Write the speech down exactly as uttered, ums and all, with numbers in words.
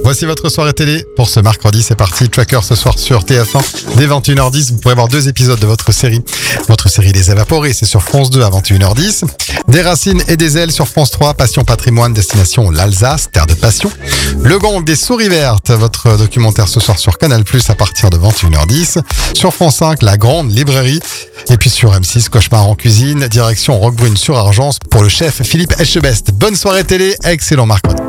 Voici votre soirée télé pour ce mercredi. C'est parti. Tracker ce soir sur T F un dès vingt et une heures dix. Vous pourrez voir deux épisodes de votre série. Votre série Les Évaporés, c'est sur France deux à vingt et une heures dix. Des racines et des ailes sur France trois. Passion patrimoine, destination l'Alsace, terre de passion. Le Gong des souris vertes. Votre documentaire ce soir sur Canal plus, à partir de vingt et une heures dix. Sur France cinq, La Grande Librairie. Et puis sur M six, Cauchemar en cuisine. Direction Roquebrune sur Argence pour le chef Philippe Etchebest. Bonne soirée télé. Excellent mercredi.